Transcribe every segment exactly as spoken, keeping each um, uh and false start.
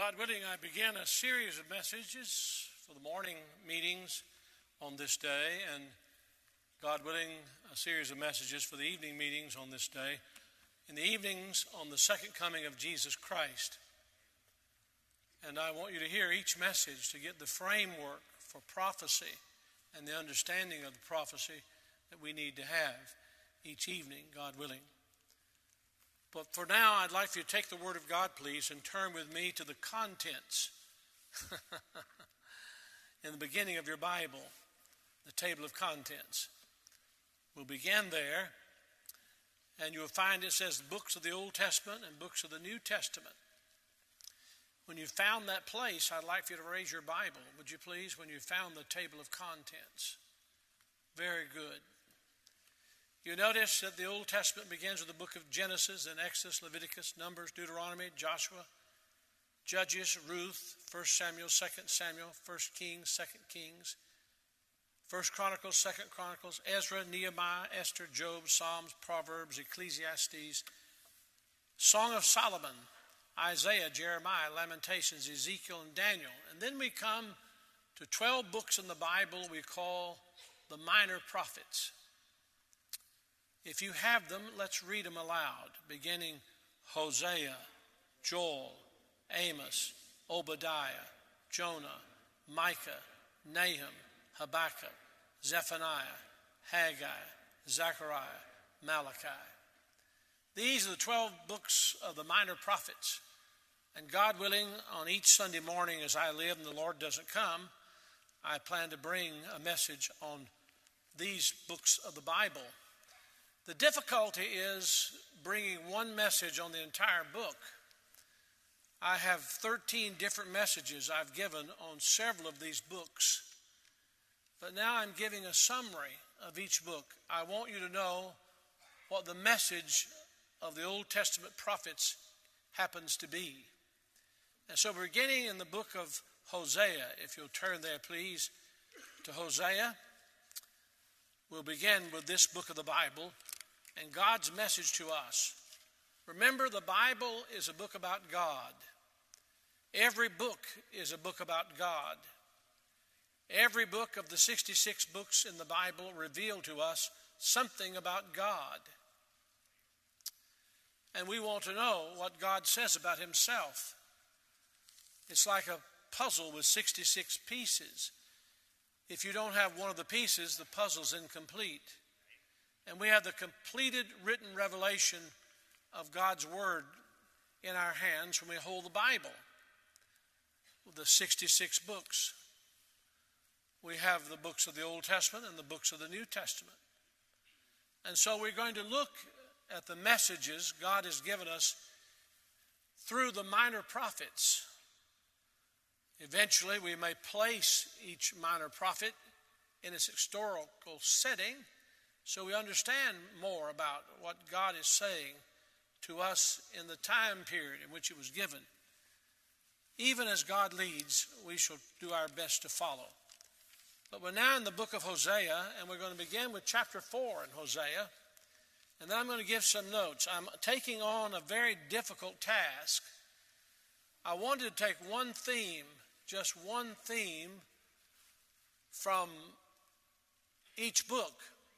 God willing, I begin a series of messages for the morning meetings on this day, and God willing, a series of messages for the evening meetings on this day. In the evenings, on the second coming of Jesus Christ. And I want you to hear each message to get the framework for prophecy and the understanding of the prophecy that we need to have each evening, God willing. But for now, I'd like for you to take the Word of God, please, and turn with me to the contents in the beginning of your Bible, the table of contents. We'll begin there, and you'll find it says books of the Old Testament and books of the New Testament. When you found that place, I'd like for you to raise your Bible, would you please, when you found the table of contents. Very good. You notice that the Old Testament begins with the book of Genesis, then Exodus, Leviticus, Numbers, Deuteronomy, Joshua, Judges, Ruth, First Samuel, Second Samuel, First Kings, Second Kings, First Chronicles, Second Chronicles, Ezra, Nehemiah, Esther, Job, Psalms, Proverbs, Ecclesiastes, Song of Solomon, Isaiah, Jeremiah, Lamentations, Ezekiel, and Daniel. And then we come to twelve books in the Bible we call the minor prophets. If you have them, let's read them aloud, beginning Hosea, Joel, Amos, Obadiah, Jonah, Micah, Nahum, Habakkuk, Zephaniah, Haggai, Zechariah, Malachi. These are the twelve books of the minor prophets. And God willing, on each Sunday morning as I live and the Lord doesn't come, I plan to bring a message on these books of the Bible. The difficulty is bringing one message on the entire book. I have thirteen different messages I've given on several of these books. But now I'm giving a summary of each book. I want you to know what the message of the Old Testament prophets happens to be. And so we're beginning in the book of Hosea. If you'll turn there, please, to Hosea. We'll begin with this book of the Bible and God's message to us. Remember, the Bible is a book about God. Every book is a book about God. Every book of the sixty-six books in the Bible reveal to us something about God. And we want to know what God says about himself. It's like a puzzle with sixty-six pieces. If you don't have one of the pieces, the puzzle's incomplete. And we have the completed written revelation of God's Word in our hands when we hold the Bible, the sixty-six books. We have the books of the Old Testament and the books of the New Testament. And so we're going to look at the messages God has given us through the minor prophets. Eventually, we may place each minor prophet in its historical setting so we understand more about what God is saying to us in the time period in which it was given. Even as God leads, we shall do our best to follow. But we're now in the book of Hosea, and we're going to begin with chapter four in Hosea. And then I'm going to give some notes. I'm taking on a very difficult task. I wanted to take one theme, just one theme from each book.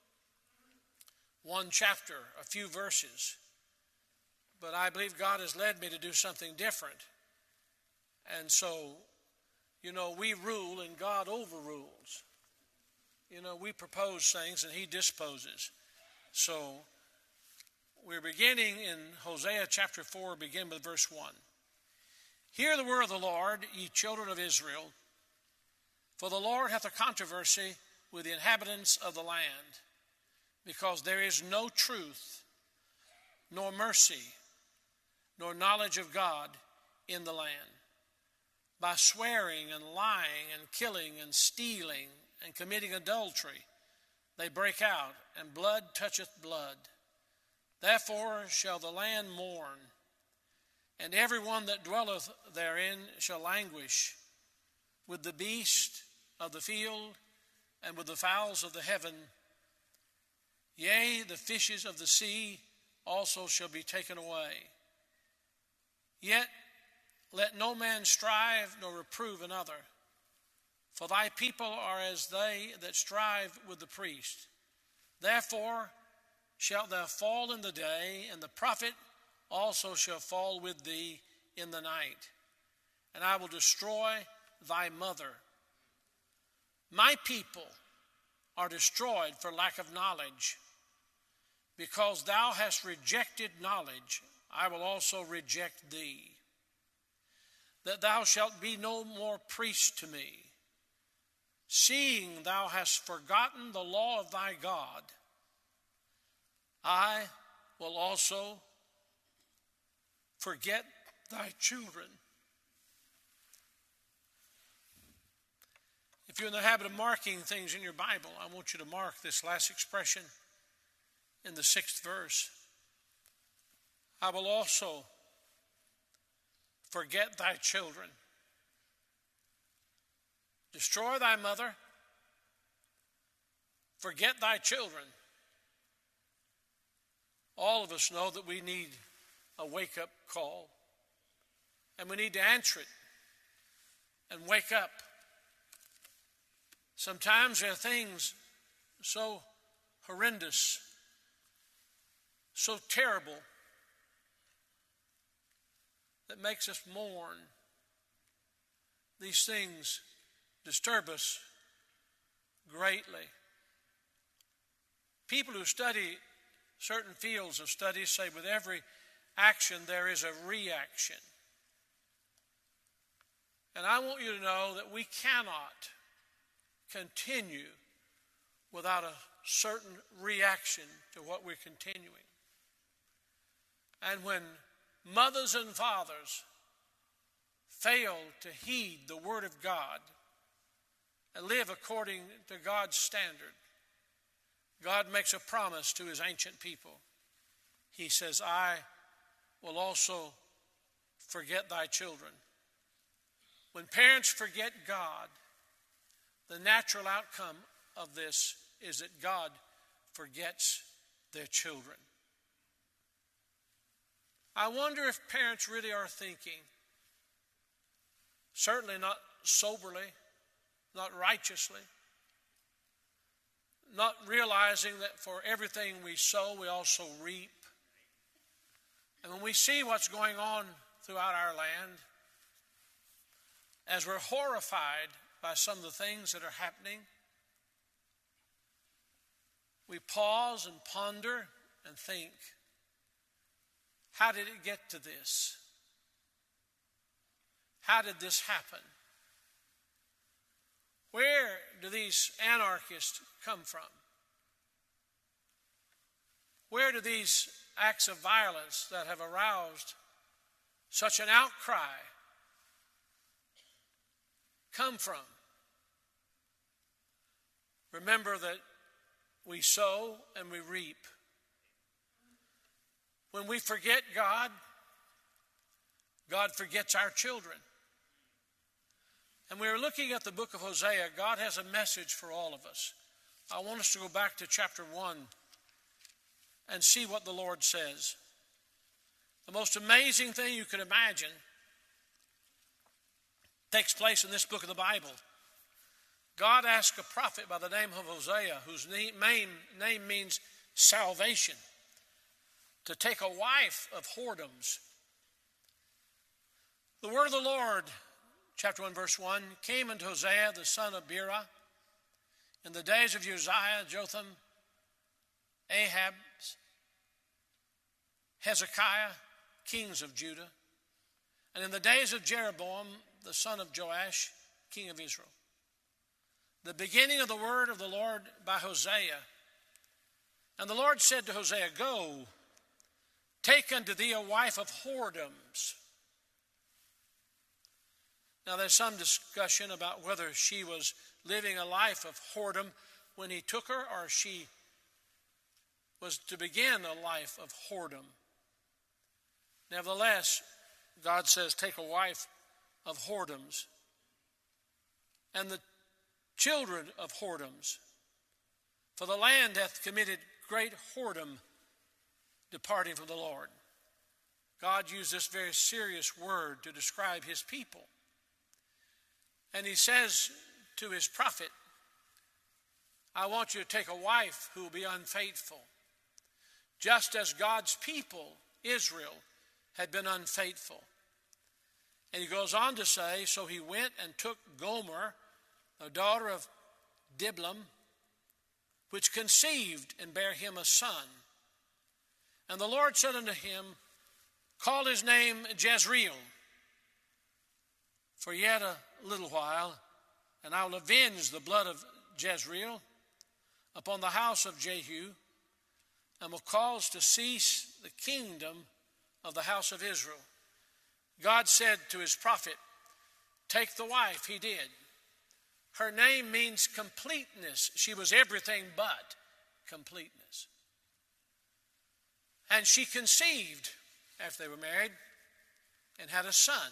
One chapter, a few verses. But I believe God has led me to do something different. And so, you know, we rule and God overrules. You know, we propose things and he disposes. So, we're beginning in Hosea chapter four, begin with verse one. Hear the word of the Lord, ye children of Israel, for the Lord hath a controversy with the inhabitants of the land, because there is no truth, nor mercy, nor knowledge of God in the land. By swearing and lying and killing and stealing and committing adultery, they break out, and blood toucheth blood. Therefore shall the land mourn, and every one that dwelleth therein shall languish, with the beast of the field and with the fowls of the heaven. Yea, the fishes of the sea also shall be taken away. Yet let no man strive nor reprove another. For thy people are as they that strive with the priest. Therefore shalt thou fall in the day, and the prophet also shall fall with thee in the night. And I will destroy thy mother. My people are destroyed for lack of knowledge. Because thou hast rejected knowledge, I will also reject thee. That thou shalt be no more priest to me, seeing thou hast forgotten the law of thy God. I will also forget thy children. If you're in the habit of marking things in your Bible, I want you to mark this last expression in the sixth verse. I will also forget thy children. Destroy thy mother. Forget thy children. All of us know that we need a wake-up call. And we need to answer it and wake up. Sometimes there are things so horrendous, so terrible, that makes us mourn. These things disturb us greatly. People who study certain fields of study say with every action there is a reaction. And I want you to know that we cannot continue without a certain reaction to what we're continuing. And when mothers and fathers fail to heed the Word of God and live according to God's standard, God makes a promise to his ancient people. He says, I will also forget thy children. When parents forget God, the natural outcome of this is that God forgets their children. I wonder if parents really are thinking, certainly not soberly, not righteously, not realizing that for everything we sow, we also reap. And when we see what's going on throughout our land, as we're horrified by some of the things that are happening, we pause and ponder and think, how did it get to this? How did this happen? Where do these anarchists come from? Where do these acts of violence that have aroused such an outcry come from? Remember that we sow and we reap. When we forget God, God forgets our children. And we are looking at the book of Hosea. God has a message for all of us. I want us to go back to chapter one and see what the Lord says. The most amazing thing you could imagine takes place in this book of the Bible. God asked a prophet by the name of Hosea, whose name, name means salvation, to take a wife of whoredoms. The word of the Lord, chapter one, verse one, came unto Hosea, the son of Beerah, in the days of Uzziah, Jotham, Ahab, Hezekiah, kings of Judah, and in the days of Jeroboam, the son of Joash, king of Israel. The beginning of the word of the Lord by Hosea. And the Lord said to Hosea, Go, take unto thee a wife of whoredoms. Now there's some discussion about whether she was living a life of whoredom when he took her, or she was to begin a life of whoredom. Nevertheless, God says, take a wife of whoredoms. And the children of whoredoms. For the land hath committed great whoredom, departing from the Lord. God used this very serious word to describe his people. And he says to his prophet, I want you to take a wife who will be unfaithful, just as God's people, Israel, had been unfaithful. And he goes on to say, so he went and took Gomer, the daughter of Diblaim, which conceived and bare him a son. And the Lord said unto him, call his name Jezreel, for yet a little while, and I will avenge the blood of Jezreel upon the house of Jehu, and will cause to cease the kingdom of the house of Israel. God said to his prophet, take the wife. He did. Her name means completeness. She was everything but completeness. And she conceived after they were married and had a son.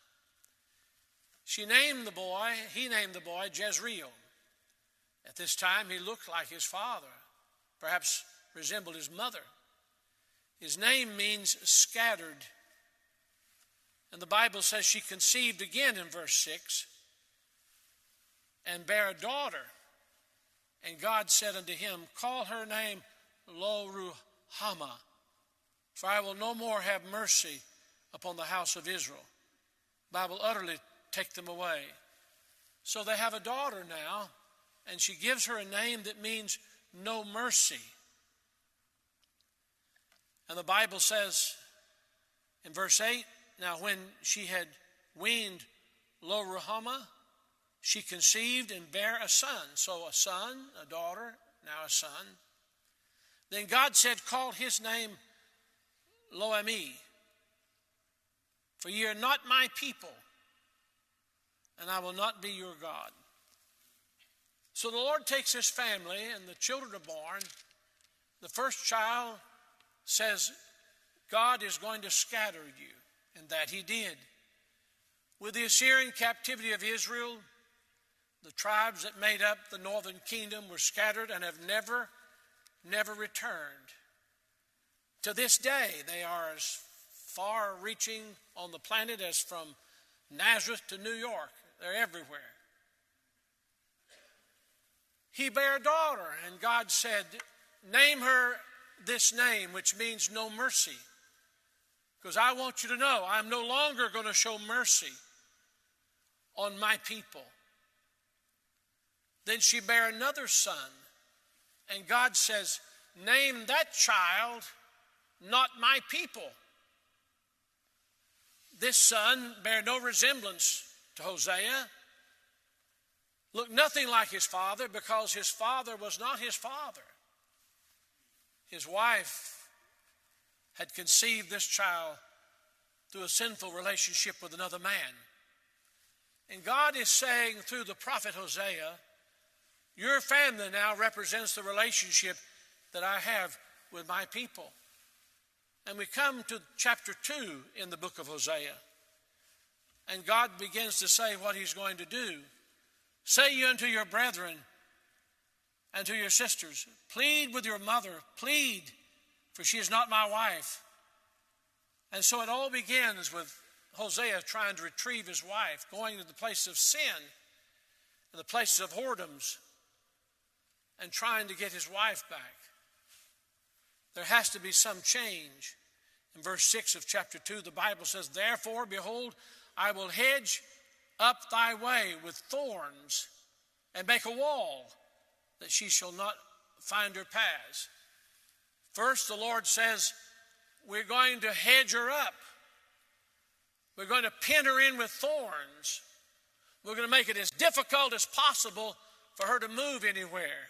She named the boy, he named the boy Jezreel. At this time he looked like his father, perhaps resembled his mother. His name means scattered. And the Bible says she conceived again in verse six and bare a daughter. And God said unto him, call her name Lo-ruhamah, for I will no more have mercy upon the house of Israel, but I will utterly take them away. So they have a daughter now, and she gives her a name that means no mercy. And the Bible says in verse eight, now when she had weaned Lo-ruhamah, she conceived and bare a son. So a son, a daughter, now a son. Then God said, call his name Lo-ammi, for ye are not my people, and I will not be your God. So the Lord takes his family, and the children are born. The first child says, God is going to scatter you, and that he did. With the Assyrian captivity of Israel, the tribes that made up the northern kingdom were scattered and have never, never returned. To this day, they are as far-reaching on the planet as from Nazareth to New York. They're everywhere. He bare a daughter, and God said, name her this name, which means no mercy. Because I want you to know, I'm no longer going to show mercy on my people. Then she bare another son, and God says, name that child not my people. This son bare no resemblance to Hosea, looked nothing like his father, because his father was not his father. His wife had conceived this child through a sinful relationship with another man. And God is saying through the prophet Hosea, your family now represents the relationship that I have with my people. And we come to chapter two in the book of Hosea. And God begins to say what he's going to do. Say ye unto your brethren and to your sisters, plead with your mother, plead, for she is not my wife. And so it all begins with Hosea trying to retrieve his wife, going to the place of sin, and the places of whoredoms, and trying to get his wife back. There has to be some change. In verse six of chapter two, the Bible says, therefore, behold, I will hedge up thy way with thorns, and make a wall, that she shall not find her paths. First, the Lord says, we're going to hedge her up. We're going to pin her in with thorns. We're going to make it as difficult as possible for her to move anywhere.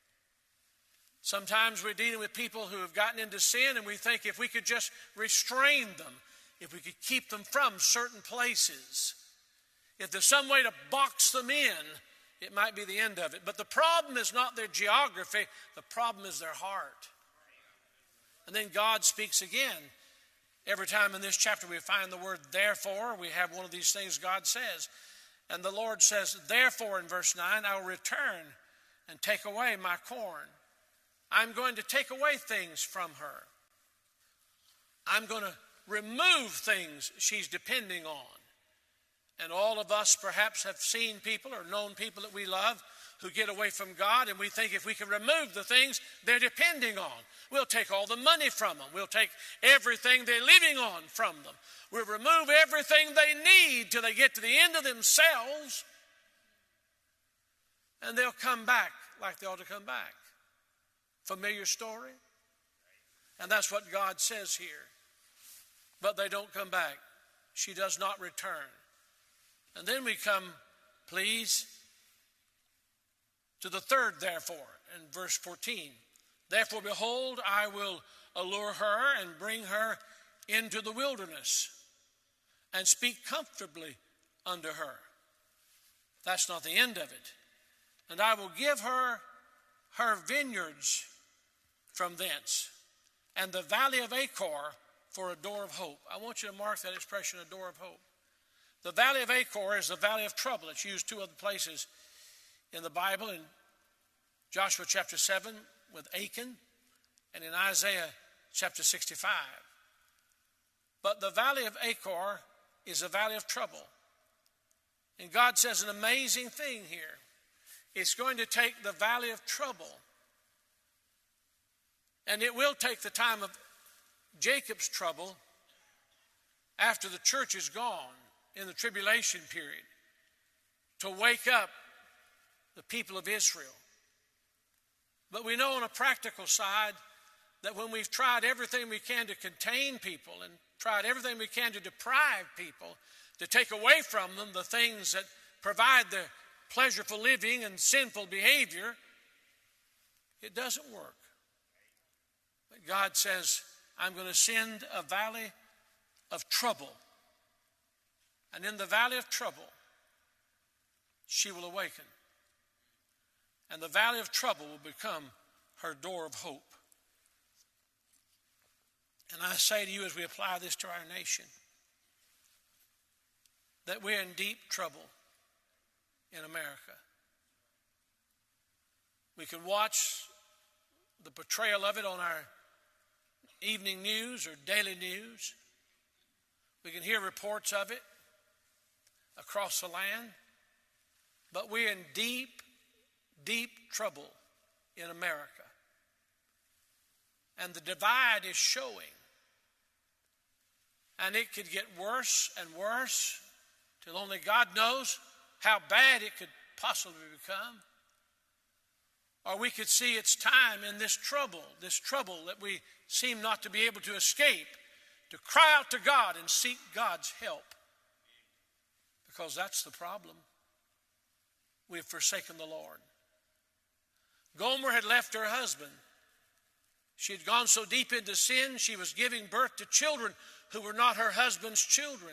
Sometimes we're dealing with people who have gotten into sin, and we think if we could just restrain them, if we could keep them from certain places, if there's some way to box them in, it might be the end of it. But the problem is not their geography, the problem is their heart. And then God speaks again. Every time in this chapter we find the word therefore, we have one of these things God says. And the Lord says, therefore, in verse nine, I will return and take away my corn. I'm going to take away things from her. I'm going to remove things she's depending on. And all of us perhaps have seen people or known people that we love who get away from God, and we think if we can remove the things they're depending on, we'll take all the money from them. We'll take everything they're living on from them. We'll remove everything they need till they get to the end of themselves, and they'll come back like they ought to come back. Familiar story? And that's what God says here. But they don't come back. She does not return. And then we come, please, to the third therefore, in verse fourteen. Therefore, behold, I will allure her and bring her into the wilderness and speak comfortably unto her. That's not the end of it. And I will give her her vineyards from thence, and the valley of Achor for a door of hope. I want you to mark that expression, a door of hope. The valley of Achor is the valley of trouble. It's used two other places in the Bible, in Joshua chapter seven with Achan, and in Isaiah chapter sixty-five. But the valley of Achor is a valley of trouble. And God says an amazing thing here. It's going to take the valley of trouble, and it will take the time of Jacob's trouble after the church is gone in the tribulation period to wake up the people of Israel. But we know on a practical side that when we've tried everything we can to contain people and tried everything we can to deprive people, to take away from them the things that provide the pleasurable living and sinful behavior, it doesn't work. But God says, I'm going to send a valley of trouble. And in the valley of trouble, she will awaken. And the valley of trouble will become her door of hope. And I say to you as we apply this to our nation, that we're in deep trouble in America. We can watch the portrayal of it on our evening news or daily news. We can hear reports of it across the land. But we're in deep, deep trouble in America. And the divide is showing. And it could get worse and worse till only God knows how bad it could possibly become. Or we could see it's time in this trouble, this trouble that we seem not to be able to escape, to cry out to God and seek God's help. Because that's the problem. We've forsaken the Lord. Gomer had left her husband. She had gone so deep into sin, she was giving birth to children who were not her husband's children.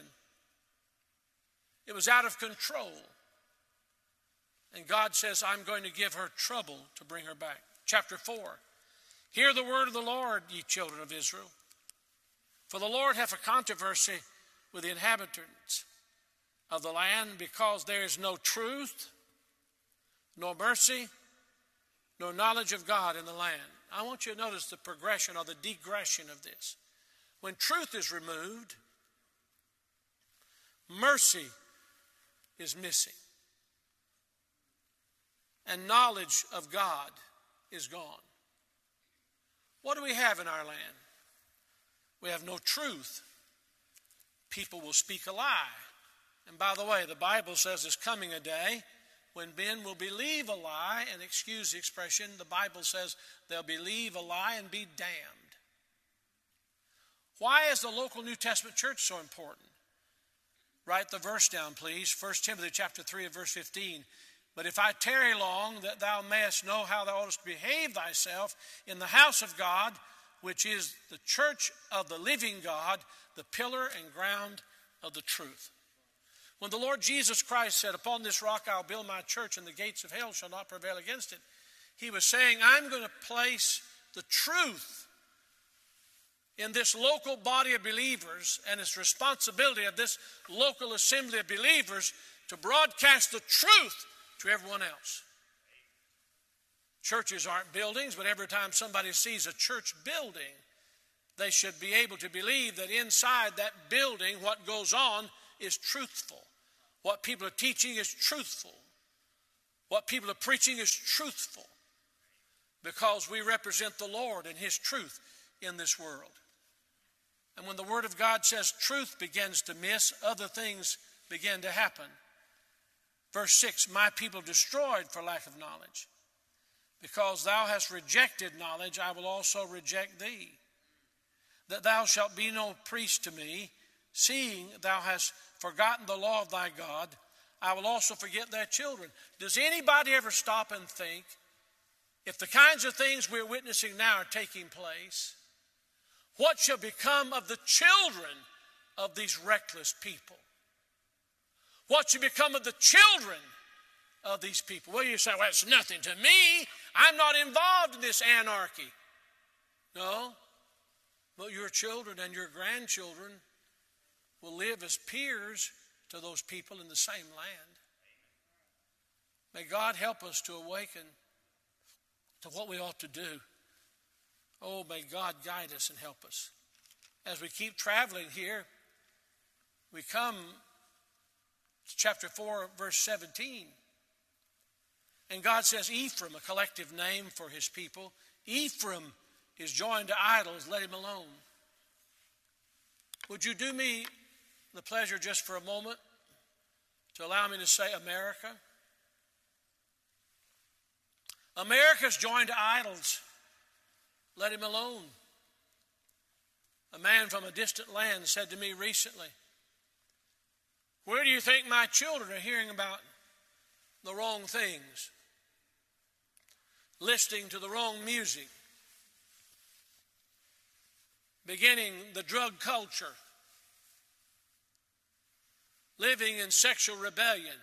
It was out of control. And God says, I'm going to give her trouble to bring her back. Chapter four. Hear the word of the Lord, ye children of Israel. For the Lord hath a controversy with the inhabitants of the land, because there is no truth, nor mercy, nor knowledge of God in the land. I want you to notice the progression or the digression of this. When truth is removed, mercy is missing. And knowledge of God is gone. What do we have in our land? We have no truth. People will speak a lie. And by the way, the Bible says there's coming a day when men will believe a lie, and excuse the expression, the Bible says they'll believe a lie and be damned. Why is the local New Testament church so important? Write the verse down, please. First Timothy chapter three and verse fifteen. But if I tarry long, that thou mayest know how thou oughtest to behave thyself in the house of God, which is the church of the living God, the pillar and ground of the truth. When the Lord Jesus Christ said, upon this rock I'll build my church, and the gates of hell shall not prevail against it, he was saying, I'm going to place the truth in this local body of believers, and it's responsibility of this local assembly of believers to broadcast the truth to everyone else. Churches aren't buildings, but every time somebody sees a church building, They should be able to believe that inside that building, what goes on is truthful. What people are teaching is truthful. What people are preaching is truthful. Because we represent the Lord and His truth in this world. And when the Word of God says truth begins to miss, other things begin to happen. Verse six, my people destroyed for lack of knowledge. Because thou hast rejected knowledge, I will also reject thee. That thou shalt be no priest to me, seeing thou hast forgotten the law of thy God, I will also forget their children. Does anybody ever stop and think, if the kinds of things we're witnessing now are taking place, what shall become of the children of these reckless people? What shall become of the children of these people? Well, you say, well, it's nothing to me. I'm not involved in this anarchy. No, but your children and your grandchildren will live as peers to those people in the same land. May God help us to awaken to what we ought to do. Oh, may God guide us and help us. As we keep traveling here, we come to chapter four, verse seventeen. And God says, Ephraim, a collective name for his people. Ephraim is joined to idols, let him alone. Would you do me the pleasure just for a moment to allow me to say America? America's joined to idols. Let him alone. A man from a distant land said to me recently, where do you think my children are hearing about the wrong things? Listening to the wrong music. Beginning the drug culture. Living in sexual rebellion.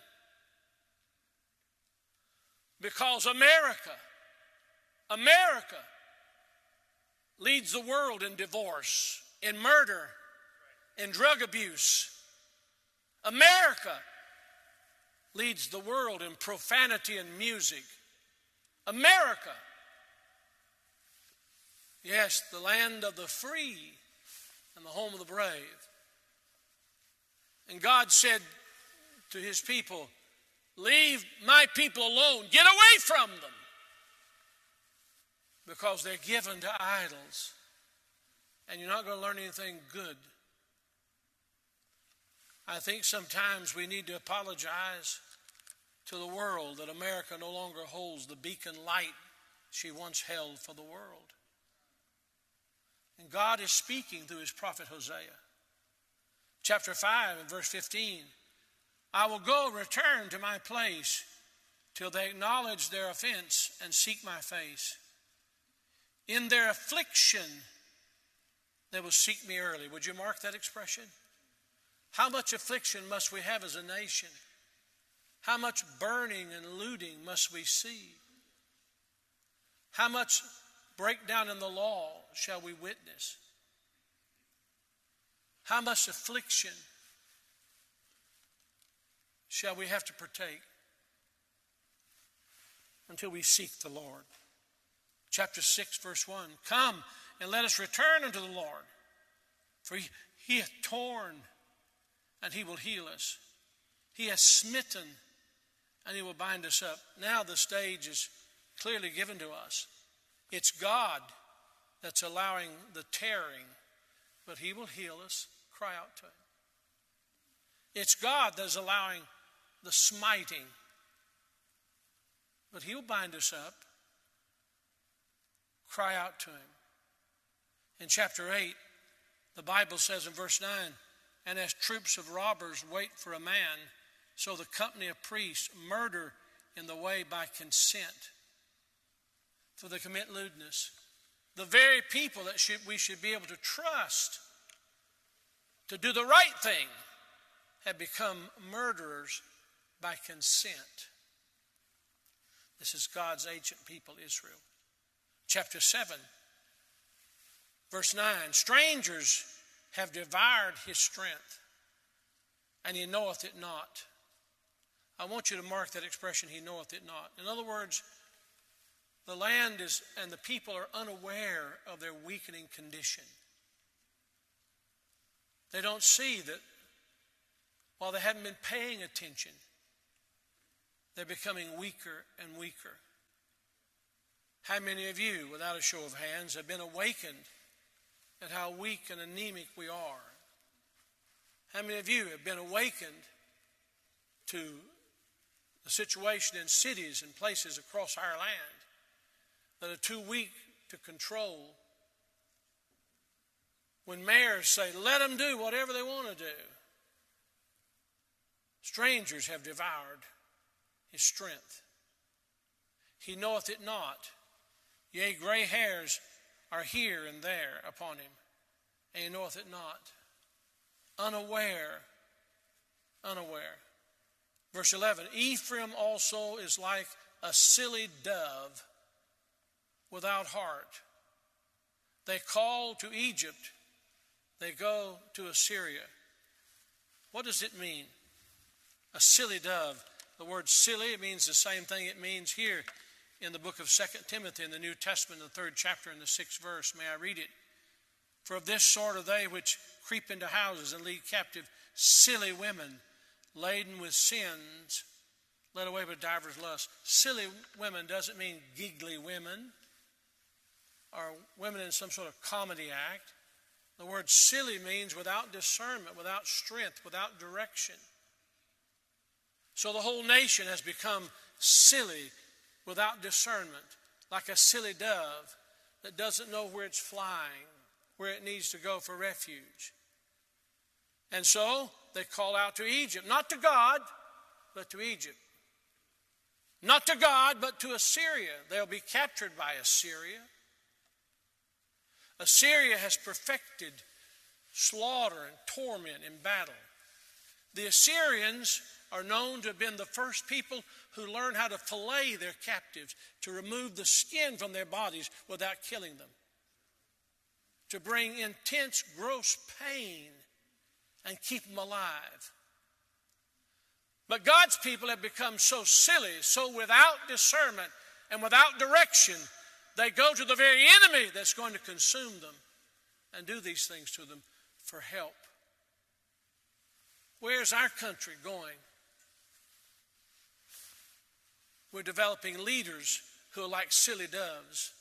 Because America, America leads the world in divorce, in murder, in drug abuse. America leads the world in profanity and music. America, yes, the land of the free and the home of the brave. And God said to his people, leave my people alone. Get away from them. Because they're given to idols. And you're not going to learn anything good. I think sometimes we need to apologize to the world that America no longer holds the beacon light she once held for the world. And God is speaking through his prophet Hosea. Chapter five and verse fifteen. I will go and return to my place till they acknowledge their offense and seek my face. In their affliction, they will seek me early. Would you mark that expression? How much affliction must we have as a nation? How much burning and looting must we see? How much breakdown in the law shall we witness? How much affliction shall we have to partake until we seek the Lord? Chapter six, verse one. Come and let us return unto the Lord, for he, he hath torn and he will heal us. He has smitten and he will bind us up. Now the stage is clearly given to us. It's God that's allowing the tearing, but he will heal us. Cry out to him. It's God that's allowing the smiting, but he'll bind us up. Cry out to him. In chapter eight, the Bible says in verse nine, and as troops of robbers wait for a man, so the company of priests murder in the way by consent, for they commit lewdness. The very people that should, we should be able to trust to do the right thing have become murderers by consent. This is God's ancient people, Israel. Chapter seven, verse nine. Strangers have devoured his strength, and he knoweth it not. I want you to mark that expression, he knoweth it not. In other words, the land is and the people are unaware of their weakening condition. They don't see that while they haven't been paying attention, they're becoming weaker and weaker. How many of you, without a show of hands, have been awakened at how weak and anemic we are? How many of you have been awakened to the situation in cities and places across our land that are too weak to control? When mayors say, let them do whatever they want to do, strangers have devoured his strength. He knoweth it not. Yea, gray hairs are here and there upon him, and he knoweth it not. Unaware, unaware. Verse eleven, Ephraim also is like a silly dove without heart. They call to Egypt, they go to Assyria. What does it mean? A silly dove. The word silly, it means the same thing it means here in the book of Second Timothy in the New Testament, the third chapter in the sixth verse. May I read it? For of this sort are they which creep into houses and lead captive silly women, laden with sins, led away with divers lusts. Silly women doesn't mean giggly women or women in some sort of comedy act. The word silly means without discernment, without strength, without direction. So the whole nation has become silly without discernment, like a silly dove that doesn't know where it's flying, where it needs to go for refuge. And so they call out to Egypt, not to God, but to Egypt. Not to God, but to Assyria. They'll be captured by Assyria. Assyria has perfected slaughter and torment in battle. The Assyrians are known to have been the first people who learned how to fillet their captives, to remove the skin from their bodies without killing them, to bring intense, gross pain and keep them alive. But God's people have become so silly, so without discernment and without direction, they go to the very enemy that's going to consume them and do these things to them for help. Where's our country going? We're developing leaders who are like silly doves.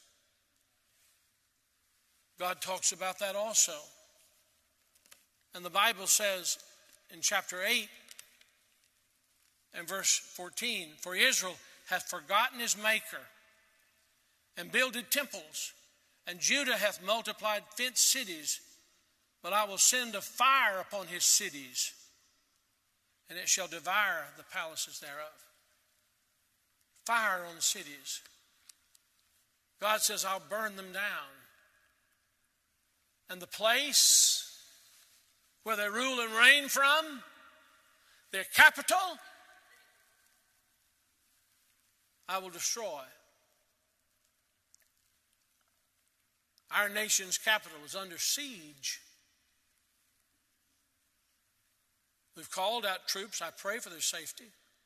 God talks about that also. And the Bible says in chapter eight and verse fourteen, For Israel hath forgotten his maker and builded temples, and Judah hath multiplied fenced cities, but I will send a fire upon his cities, and it shall devour the palaces thereof. Fire on the cities. God says, I'll burn them down. And the place where they rule and reign from, their capital, I will destroy. Our nation's capital is under siege. We've called out troops. I pray for their safety.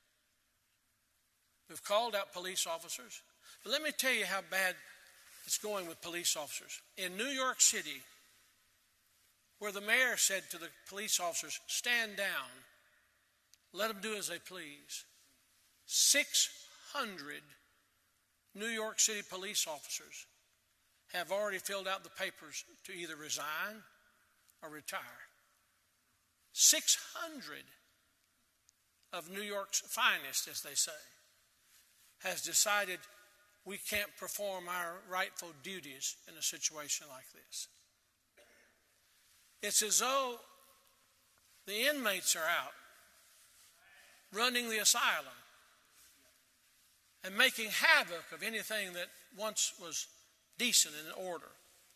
We've called out police officers. But let me tell you how bad it's going with police officers. In New York City, where the mayor said to the police officers, stand down, let them do as they please, six hundred New York City police officers have already filled out the papers to either resign or retire. six hundred of New York's finest, as they say, has decided we can't perform our rightful duties in a situation like this. It's as though the inmates are out running the asylum and making havoc of anything that once was decent and in order.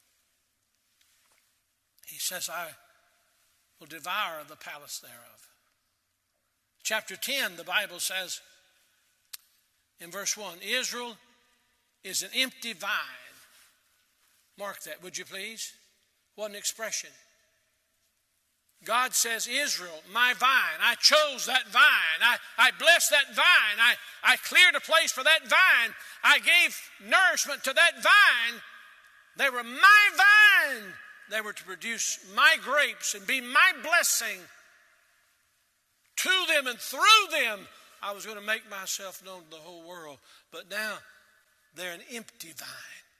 He says, I will devour the palace thereof. Chapter ten, the Bible says in verse one, Israel is an empty vine. Mark that, would you please? What an expression. God says, Israel, my vine, I chose that vine. I, I blessed that vine. I, I cleared a place for that vine. I gave nourishment to that vine. They were my vine they were to produce my grapes and be my blessing to them, and through them I was going to make myself known to the whole world. But now they're an empty vine.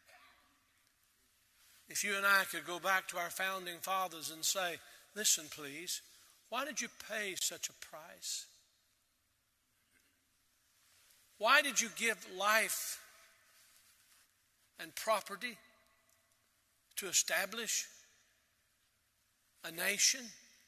If you and I could go back to our founding fathers and say, listen, please, why did you pay such a price? Why did you give life and property to establish a nation?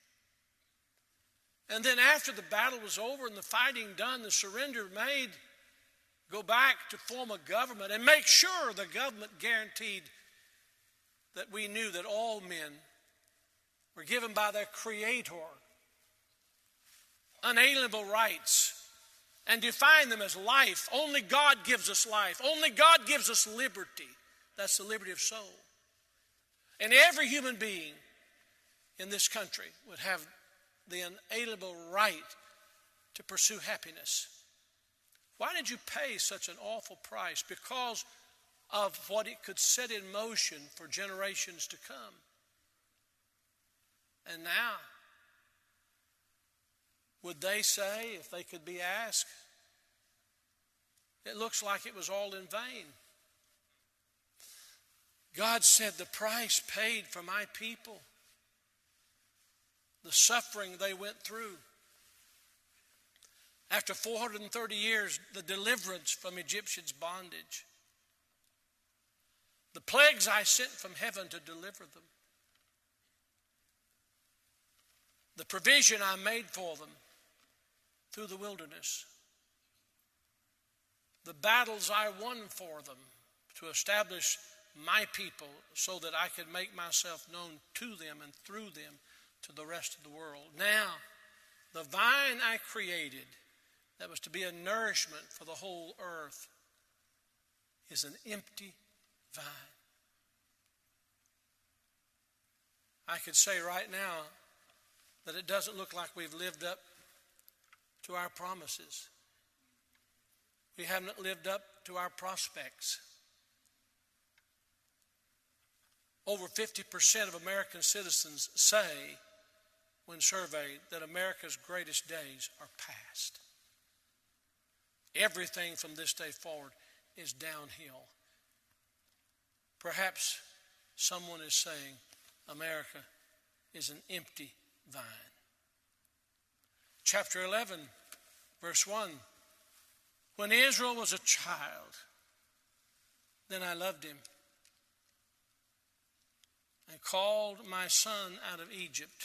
And then after the battle was over and the fighting done, the surrender made, go back to form a government and make sure the government guaranteed that we knew that all men were given by their Creator unalienable rights and define them as life. Only God gives us life. Only God gives us liberty. That's the liberty of soul. And every human being in this country would have the unalienable right to pursue happiness. Why did you pay such an awful price? Because of what it could set in motion for generations to come. And now, would they say, if they could be asked, it looks like it was all in vain? God said, the price paid for my people, the suffering they went through. After four hundred thirty years, the deliverance from Egyptians' bondage. The plagues I sent from heaven to deliver them. The provision I made for them through the wilderness. The battles I won for them to establish my people so that I could make myself known to them and through them to the rest of the world. Now, the vine I created that was to be a nourishment for the whole earth is an empty vine. I could say right now that it doesn't look like we've lived up to our promises. We haven't lived up to our prospects. Over fifty percent of American citizens say, when surveyed, that America's greatest days are past. Everything from this day forward is downhill. Perhaps someone is saying America is an empty vine. Chapter eleven, verse one. When Israel was a child, then I loved him and called my son out of Egypt.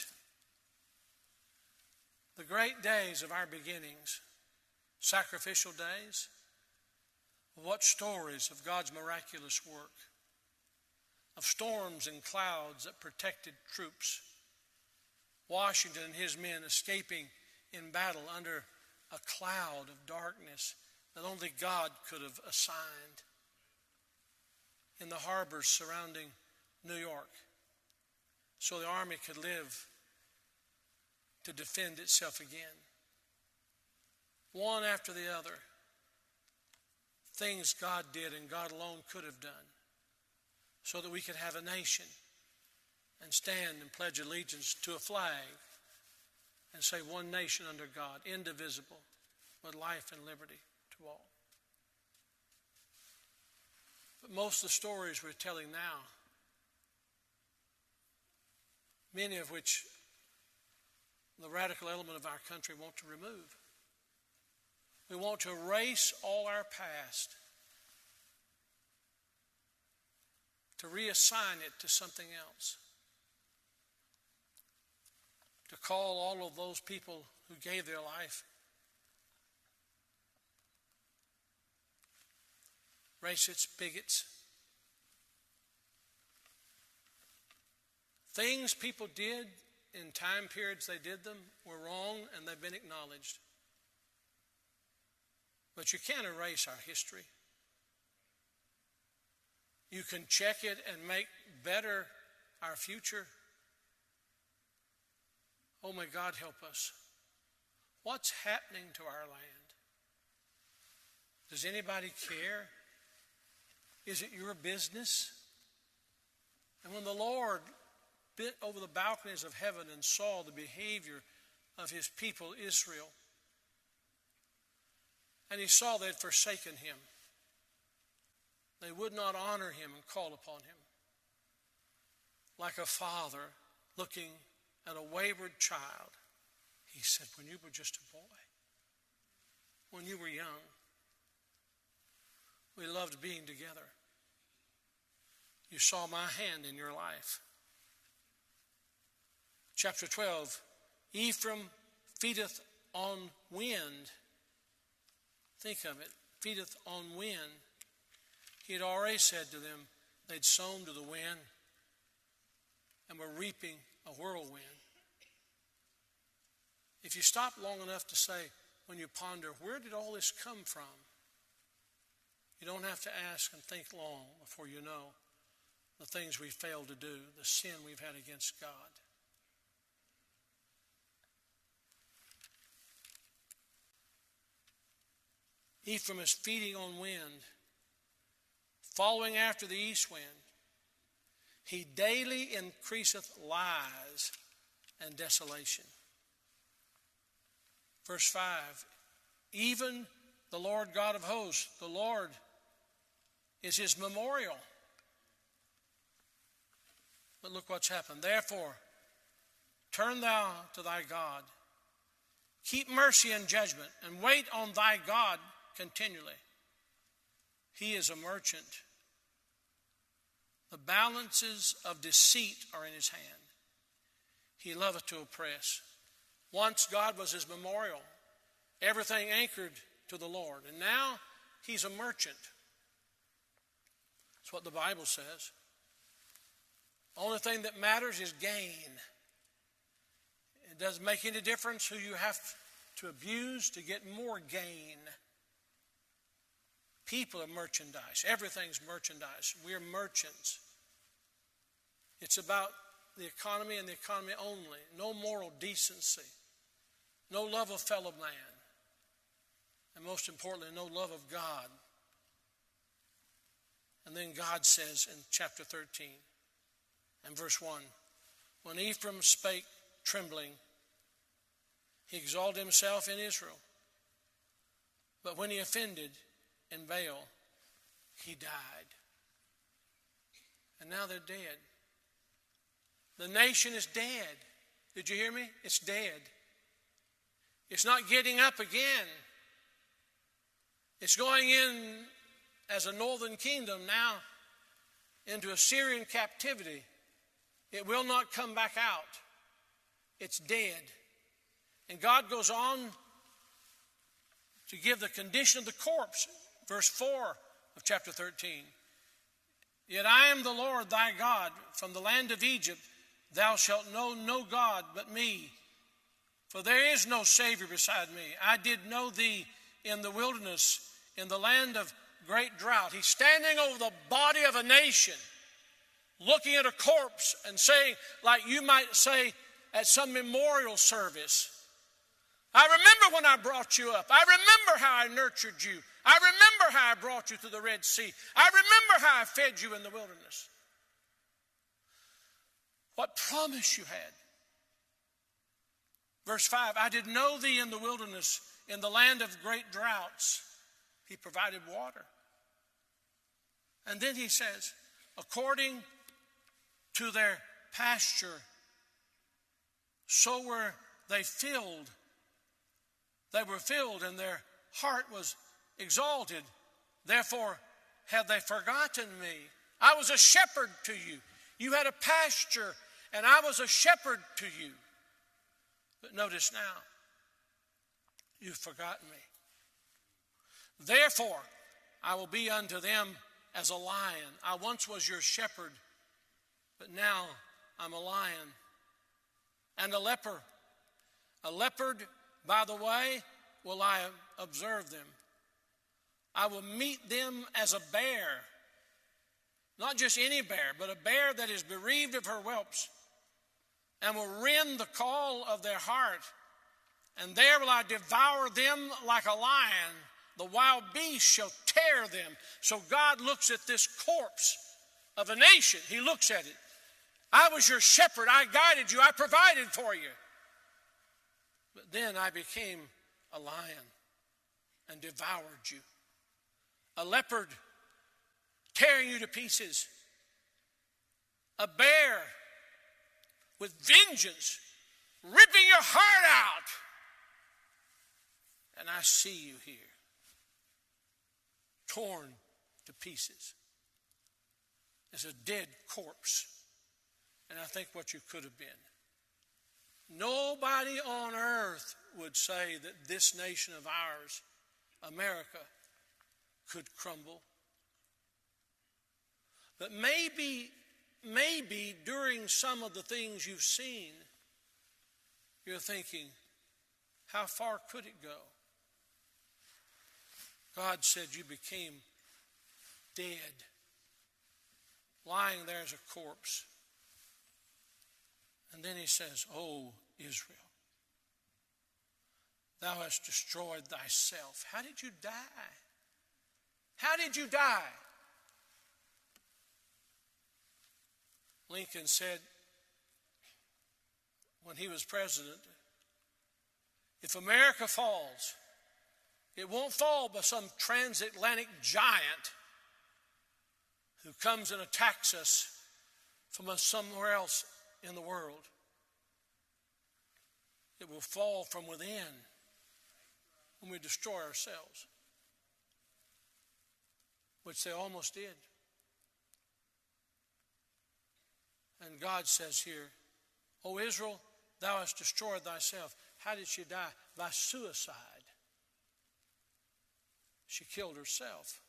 The great days of our beginnings, sacrificial days, what stories of God's miraculous work, of storms and clouds that protected troops, Washington and his men escaping in battle under a cloud of darkness that only God could have assigned, in the harbors surrounding New York, so the army could live to defend itself again. One after the other, things God did and God alone could have done, so that we could have a nation and stand and pledge allegiance to a flag and say one nation under God, indivisible, with life and liberty to all. But most of the stories we're telling now, many of which the radical element of our country want to remove. We want to erase all our past, to reassign it to something else, to call all of those people who gave their life racists, bigots. Things people did in time periods they did them were wrong, and they've been acknowledged. But you can't erase our history. You can check it and make better our future. Oh, may God help us. What's happening to our land? Does anybody care? Is it your business? And when the Lord bent over the balconies of heaven and saw the behavior of his people Israel. And he saw they had forsaken him. They would not honor him and call upon him. Like a father looking at a wayward child, he said, when you were just a boy, when you were young, we loved being together. You saw my hand in your life. Chapter twelve, Ephraim feedeth on wind. Think of it, feedeth on wind. He had already said to them, they'd sown to the wind and were reaping a whirlwind. If you stop long enough to say, when you ponder, where did all this come from? You don't have to ask and think long before you know the things we failed to do, the sin we've had against God. Ephraim is feeding on wind, following after the east wind. He daily increaseth lies and desolation. Verse five, even the Lord God of hosts, the Lord is his memorial. But look what's happened. Therefore, turn thou to thy God. Keep mercy and judgment, and wait on thy God continually. He is a merchant. The balances of deceit are in his hand. He loveth to oppress. Once God was his memorial, everything anchored to the Lord. And now he's a merchant. That's what the Bible says. The only thing that matters is gain. It doesn't make any difference who you have to abuse to get more gain. People are merchandise. Everything's merchandise. We're merchants. It's about the economy and the economy only. No moral decency. No love of fellow man. And most importantly, no love of God. And then God says in chapter thirteen and verse one, when Ephraim spake trembling, he exalted himself in Israel. But when he offended in Baal, he died. And now they're dead. The nation is dead. Did you hear me? It's dead. It's not getting up again. It's going in as a northern kingdom now into Assyrian captivity. It will not come back out. It's dead. And God goes on to give the condition of the corpse. Verse four of chapter thirteen. Yet I am the Lord thy God. From the land of Egypt thou shalt know no God but me. For there is no Savior beside me. I did know thee in the wilderness, in the land of great drought. He's standing over the body of a nation, looking at a corpse and saying, like you might say at some memorial service, I remember when I brought you up. I remember how I nurtured you. I remember how I brought you to the Red Sea. I remember how I fed you in the wilderness. What promise you had. Verse five, I did know thee in the wilderness, in the land of great droughts. He provided water. And then he says, according to their pasture, so were they filled. They were filled and their heart was exalted. Therefore had they forgotten me. I was a shepherd to you. You had a pasture and I was a shepherd to you. But notice now, you've forgotten me. Therefore I will be unto them as a lion. I once was your shepherd, but now I'm a lion and a leper. A leopard, by the way, will I observe them. I will meet them as a bear. Not just any bear, but a bear that is bereaved of her whelps, and will rend the call of their heart. And there will I devour them like a lion. The wild beast shall tear them. So God looks at this corpse of a nation. He looks at it. I was your shepherd. I guided you. I provided for you. But then I became a lion and devoured you. A leopard tearing you to pieces. A bear with vengeance ripping your heart out. And I see you here, torn to pieces as a dead corpse. And I think what you could have been. Nobody on earth would say that this nation of ours, America, could crumble. But maybe, maybe during some of the things you've seen, you're thinking, how far could it go? God said you became dead, lying there as a corpse. And then he says, "O Israel, thou hast destroyed thyself." How did you die? How did you die? Lincoln said when he was president, if America falls, it won't fall by some transatlantic giant who comes and attacks us from somewhere else in the world. It will fall from within when we destroy ourselves, which they almost did. And God says here, "O Israel, thou hast destroyed thyself." How did she die? By suicide. She killed herself.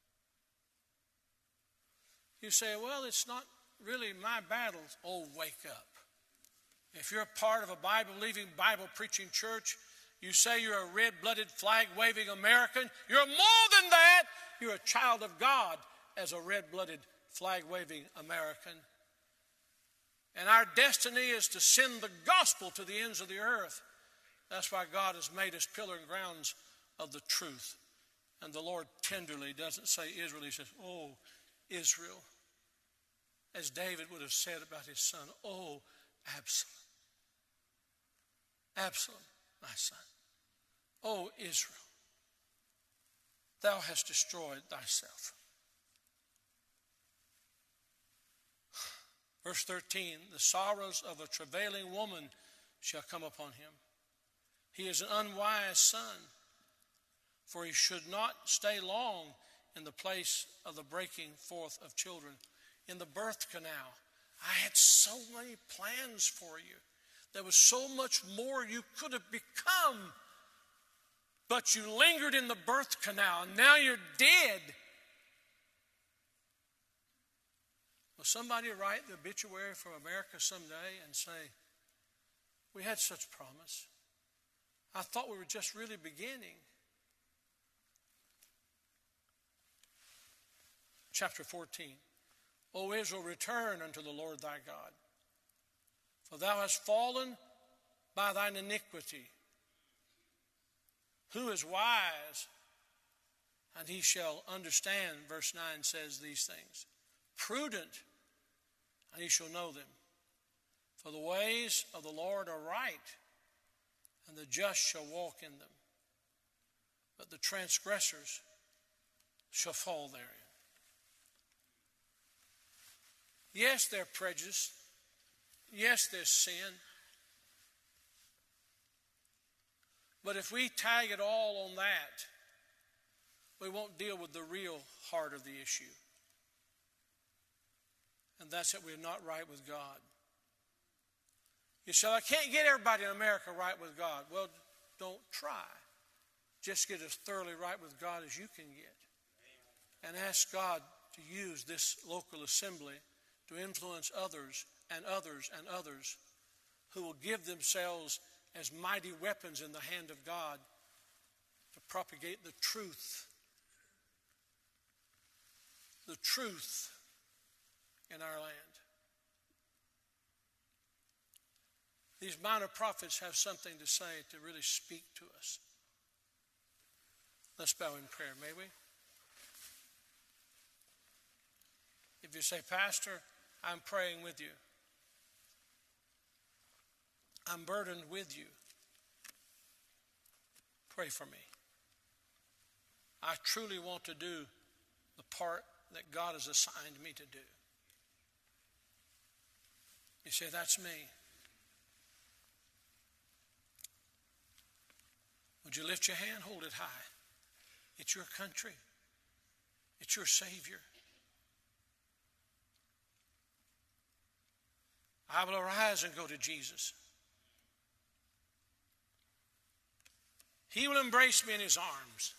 You say, well, it's not really my battles. Oh, wake up. If you're a part of a Bible-believing, Bible-preaching church, you say you're a red-blooded, flag-waving American, you're more than that. You're a child of God as a red-blooded, flag-waving American. And our destiny is to send the gospel to the ends of the earth. That's why God has made us pillar and grounds of the truth. And the Lord tenderly doesn't say Israel. He says, "Oh, Israel." As David would have said about his son, "Oh, Absalom. Absalom, my son. Oh, Israel, thou hast destroyed thyself." Verse thirteen, "The sorrows of a travailing woman shall come upon him. He is an unwise son, for he should not stay long in the place of the breaking forth of children." In the birth canal, I had so many plans for you. There was so much more you could have become, but you lingered in the birth canal, and now you're dead. Will somebody write the obituary for America someday and say, "We had such promise. I thought we were just really beginning"? Chapter fourteen. "O Israel, return unto the Lord thy God, for thou hast fallen by thine iniquity. Who is wise? And he shall understand," verse nine says these things. "Prudent, and he shall know them. For the ways of the Lord are right, and the just shall walk in them. But the transgressors shall fall therein." Yes, they're prejudiced. Yes, there's sin. But if we tag it all on that, we won't deal with the real heart of the issue. And that's that we're not right with God. You say, "I can't get everybody in America right with God." Well, don't try. Just get as thoroughly right with God as you can get. And ask God to use this local assembly to influence others and others and others who will give themselves as mighty weapons in the hand of God to propagate the truth. The truth in our land. These minor prophets have something to say to really speak to us. Let's bow in prayer, may we? If you say, "Pastor, I'm praying with you," I'm burdened with you. Pray for me. I truly want to do the part that God has assigned me to do. You say, that's me. Would you lift your hand? Hold it high. It's your country. It's your Savior. I will arise and go to Jesus. He will embrace me in his arms.